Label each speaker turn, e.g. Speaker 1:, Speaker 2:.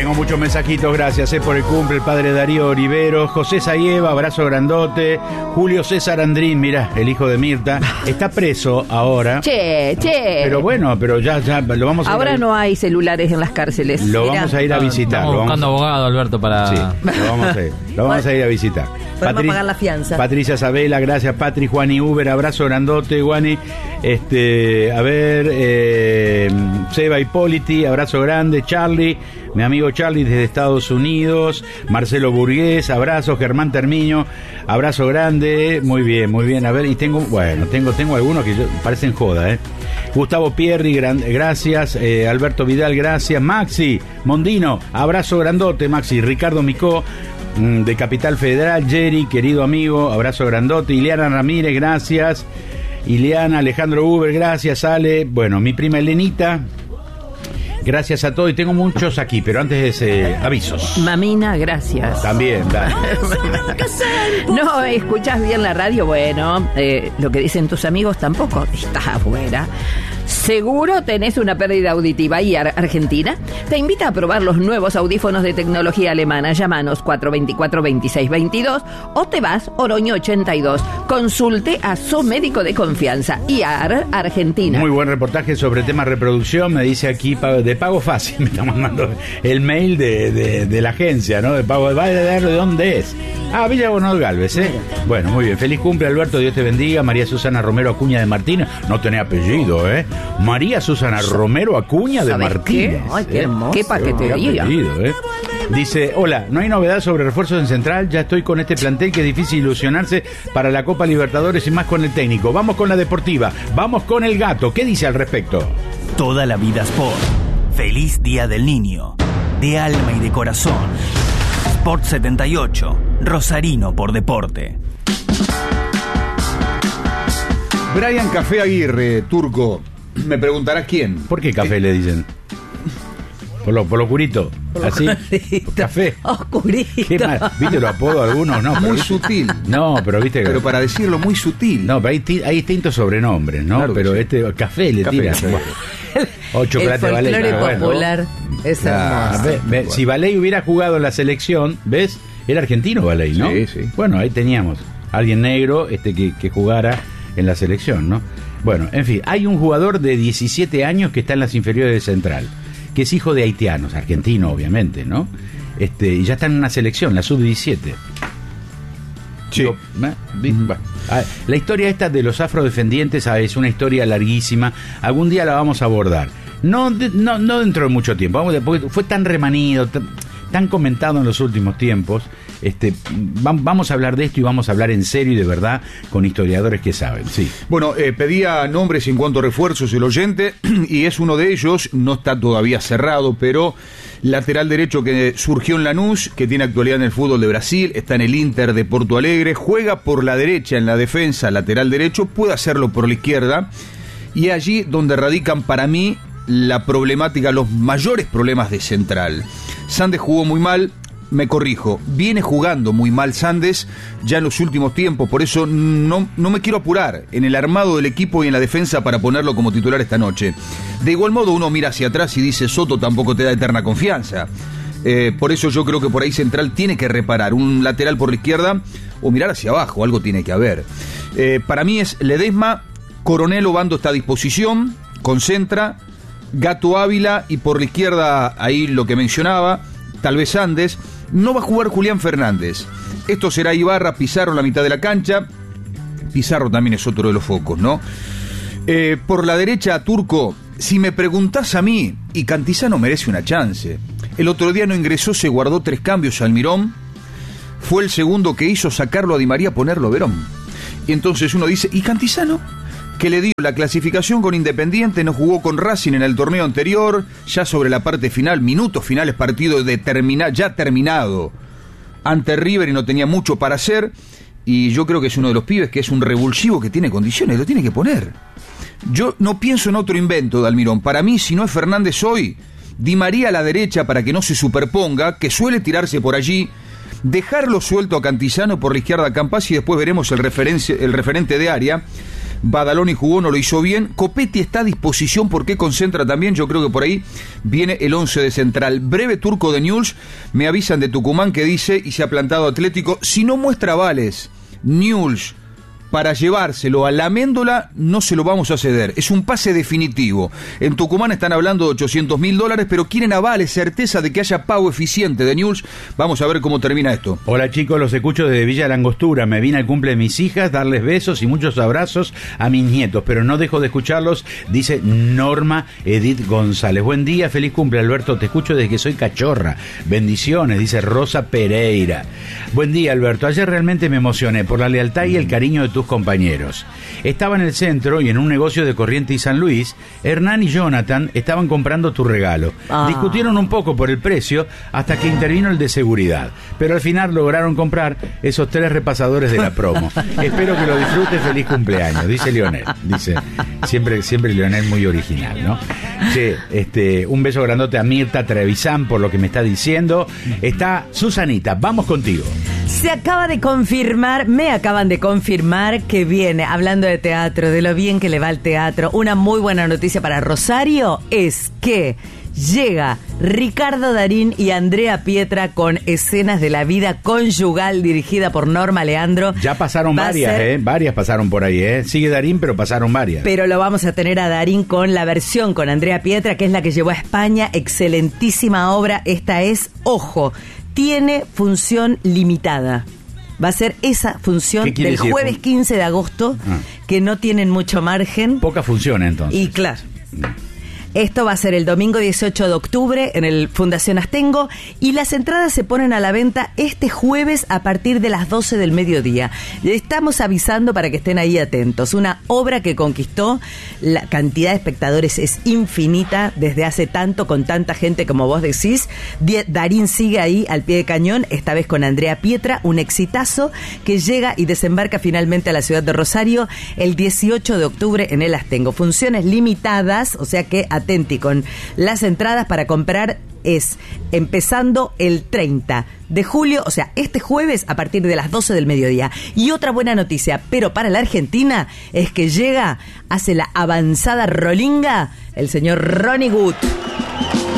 Speaker 1: tengo muchos mensajitos, gracias por el cumple, el padre Darío Oliveros, José Sayeva, abrazo grandote, Julio César Andrín, mira, el hijo de Mirta, está preso ahora.
Speaker 2: Che.
Speaker 1: Pero bueno, pero ya lo vamos a
Speaker 2: ahora no hay celulares en las cárceles.
Speaker 1: Lo vamos a ir a visitar.
Speaker 3: Estamos buscando abogado, Alberto, para...
Speaker 1: Sí, lo vamos a ir a visitar.
Speaker 4: Podemos pagar la fianza.
Speaker 1: Patricia Sabela, gracias Patri, Juani Uber, abrazo grandote, Juani. Seba Hipóliti, abrazo grande, Charlie, mi amigo Charlie desde Estados Unidos, Marcelo Burgués, abrazo, Germán Termiño, abrazo grande, muy bien, a ver, y tengo algunos que parecen joda, Gustavo Pierri, gracias, Alberto Vidal, gracias, Maxi Mondino, abrazo grandote, Maxi, Ricardo Micó, de Capital Federal, Jerry, querido amigo, abrazo grandote, Ileana Ramírez, gracias, Ileana, Alejandro Uber, gracias, Ale, bueno, mi prima Elenita, gracias a todos, y tengo muchos aquí, pero antes avisos.
Speaker 2: Mamina, gracias.
Speaker 1: También, dale.
Speaker 2: No escuchas bien la radio, bueno, lo que dicen tus amigos tampoco estás afuera. Seguro tenés una pérdida auditiva y Argentina te invita a probar los nuevos audífonos de tecnología alemana. Llámanos 424-2622 o te vas Oroño 82. Consulte a su médico de confianza. IAR Argentina.
Speaker 1: Muy buen reportaje sobre temas de reproducción. Me dice aquí de pago fácil. Me está mandando el mail de la agencia, ¿no? De pago. ¿Va a ver de dónde es? Villa Bonol Galvez, Bueno, muy bien. Feliz cumple, Alberto. Dios te bendiga. María Susana Romero Acuña de Martínez. No tenés apellido, María Susana Romero Acuña de Martínez.
Speaker 2: Ay, qué hermoso. Qué paquetería.
Speaker 1: Dice, hola, no hay novedad sobre refuerzos en Central, ya estoy con este plantel que es difícil ilusionarse para la Copa Libertadores y más con el técnico. Vamos con la deportiva, vamos con el gato. ¿Qué dice al respecto?
Speaker 5: Toda la vida Sport. Feliz Día del Niño. De alma y de corazón. Sport 78. Rosarino por deporte.
Speaker 6: Brian Café Aguirre, turco. Me preguntarás quién.
Speaker 1: ¿Por qué café le dicen? Por lo oscurito. ¿Así? Café.
Speaker 2: Oscurito.
Speaker 1: ¿Viste los apodos algunos? No,
Speaker 6: muy sutil.
Speaker 1: No, pero viste que...
Speaker 6: Pero para decirlo muy sutil.
Speaker 1: No, pero hay distintos sobrenombres, ¿no?
Speaker 6: Claro,
Speaker 1: pero
Speaker 6: sí.
Speaker 1: Café le tira. O chocolate Ballet.
Speaker 4: El folclore popular es hermoso.
Speaker 1: Si Ballet hubiera jugado en la selección, ¿ves? Era argentino Ballet, ¿no?
Speaker 6: Sí.
Speaker 1: Bueno, ahí teníamos alguien negro que jugara en la selección, ¿no? Bueno, en fin, hay un jugador de 17 años que está en las inferiores de Central, que es hijo de haitianos, argentino obviamente, ¿no? Y ya está en una selección, la sub-17.
Speaker 6: Sí.
Speaker 1: La historia esta de los afrodescendientes es una historia larguísima. Algún día la vamos a abordar. No dentro de mucho tiempo, porque fue tan remanido, tan comentado en los últimos tiempos. Vamos a hablar de esto y vamos a hablar en serio y de verdad con historiadores que saben. Sí.
Speaker 6: Bueno, pedía nombres en cuanto a refuerzos el oyente y es uno de ellos, no está todavía cerrado, pero lateral derecho que surgió en Lanús, que tiene actualidad en el fútbol de Brasil, está en el Inter de Porto Alegre, juega por la derecha en la defensa, lateral derecho, puede hacerlo por la izquierda y allí donde radican para mí la problemática, los mayores problemas de Central. Sandes jugó muy mal. Me corrijo, viene jugando muy mal Sandes ya en los últimos tiempos, por eso no me quiero apurar en el armado del equipo y en la defensa para ponerlo como titular esta noche. De igual modo uno mira hacia atrás y dice Soto tampoco te da eterna confianza. Por eso yo creo que por ahí Central tiene que reparar un lateral por la izquierda o mirar hacia abajo, algo tiene que haber. Para mí es Ledesma, Coronel Obando está a disposición, concentra, Gato Ávila y por la izquierda ahí lo que mencionaba, tal vez Sandes. No va a jugar Julián Fernández. Esto será Ibarra, Pizarro en la mitad de la cancha. Pizarro también es otro de los focos, ¿no? Por la derecha, Turco, si me preguntás a mí, y Cantizano merece una chance. El otro día no ingresó, se guardó 3 cambios Almirón. Fue el segundo que hizo sacarlo a Di María, ponerlo a Verón. Y entonces uno dice, ¿y Cantizano? Que le dio la clasificación con Independiente, no jugó con Racing en el torneo anterior, ya sobre la parte final, minutos finales, partido ya terminado ante River y no tenía mucho para hacer, y yo creo que es uno de los pibes que es un revulsivo que tiene condiciones, lo tiene que poner. Yo no pienso en otro invento de Almirón, para mí si no es Fernández hoy, Di María a la derecha para que no se superponga, que suele tirarse por allí, dejarlo suelto a Cantizano por la izquierda a Campas y después veremos el referente de área. Badaloni jugó, no lo hizo bien. Copetti está a disposición porque concentra también. Yo creo que por ahí viene el 11 de central. Breve turco de Newell's. Me avisan de Tucumán que dice, y se ha plantado Atlético, si no muestra avales Newell's para llevárselo a la Méndola, no se lo vamos a ceder. Es un pase definitivo. En Tucumán están hablando de $800.000, pero quieren avales, certeza de que haya pago eficiente de Newell's. Vamos a ver cómo termina esto.
Speaker 1: Hola chicos, los escucho desde Villa Langostura. Me vine al cumple de mis hijas, darles besos y muchos abrazos a mis nietos, pero no dejo de escucharlos, dice Norma Edith González. Buen día, feliz cumple Alberto, te escucho desde que soy cachorra. Bendiciones, dice Rosa Pereira. Buen día Alberto, ayer realmente me emocioné por la lealtad y el cariño de tus compañeros. Estaba en el centro y en un negocio de Corrientes y San Luis, Hernán y Jonathan estaban comprando tu regalo. Discutieron un poco por el precio hasta que intervino el de seguridad, pero al final lograron comprar esos 3 repasadores de la promo. Espero que lo disfrutes, feliz cumpleaños, dice Leonel. Dice, siempre Leonel muy original, ¿no? Che, un beso grandote a Mirta Trevisan por lo que me está diciendo. Está Susanita, vamos contigo.
Speaker 4: Me acaban de confirmar que viene, hablando de teatro, de lo bien que le va al teatro, una muy buena noticia para Rosario es que llega Ricardo Darín y Andrea Pietra con Escenas de la vida conyugal, dirigida por Norma Leandro.
Speaker 1: Ya pasaron varias pasaron por ahí, Sigue Darín, pero pasaron varias.
Speaker 4: Pero lo vamos a tener a Darín con la versión con Andrea Pietra, que es la que llevó a España. Excelentísima obra. Esta es, ojo, tiene función limitada. Va a ser esa función del jueves 15 de agosto, que no tienen mucho margen.
Speaker 1: Poca función, entonces.
Speaker 4: Y claro. Esto va a ser el domingo 18 de octubre en el Fundación Astengo, y las entradas se ponen a la venta este jueves a partir de las 12 del mediodía. Le estamos avisando para que estén ahí atentos. Una obra que conquistó, la cantidad de espectadores es infinita desde hace tanto, con tanta gente como vos decís. Darín sigue ahí al pie de cañón, esta vez con Andrea Pietra, un exitazo que llega y desembarca finalmente a la ciudad de Rosario el 18 de octubre en el Astengo. Funciones limitadas, o sea que atenti con las entradas para comprar. Es empezando el 30 de julio, o sea, este jueves a partir de las 12 del mediodía. Y otra buena noticia, pero para la Argentina, es que hace la avanzada rolinga el señor Ronnie Wood.